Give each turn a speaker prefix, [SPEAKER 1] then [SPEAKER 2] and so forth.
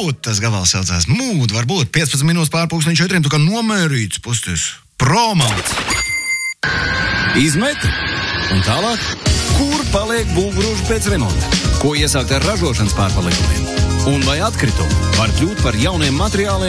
[SPEAKER 1] Mūd tas gabals saucās. Mūd, varbūt 15 minūtes pār 4, tu kā nomērīts pustis. Promauts.
[SPEAKER 2] Izmet un tālāk. Kur paliek būvgrūži pēc remonta? Ko iesākt ar ražošanas pārpalikumiem? Un vai atkritumi var kļūt par jauniem materiāliem